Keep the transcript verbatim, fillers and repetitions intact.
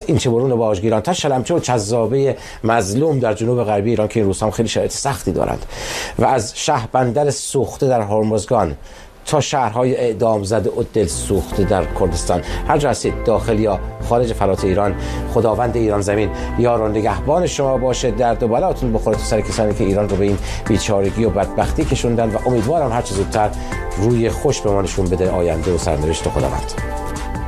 این چه برون باجگیران تا شلمچه و چذابه مظلوم در جنوب غربی ایران که این روزها خیلی شرایط سختی دارند و از شهربندر سوخته در هرمزگان تا شهرهای اعدام زده و دل سوخته در کردستان، هر جا هستید داخل یا خارج فلات ایران، خداوند ایران زمین یار و نگهبان شما باشه. درد و بلاتون بخوره تو سر کسانی که ایران رو به این بیچارگی و بدبختی کشوندن و امیدوارم هر چه زودتر روی خوش به ما نشون بده آینده و سرنوشت خداوند.